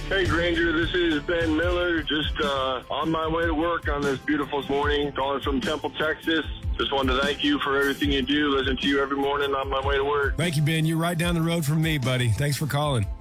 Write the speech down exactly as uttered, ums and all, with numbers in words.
Hey, Granger, this is Ben Miller. Just uh, on my way to work on this beautiful morning, calling from Temple, Texas. Just wanted to thank you for everything you do. Listen to you every morning on my way to work. Thank you, Ben. You're right down the road from me, buddy. Thanks for calling.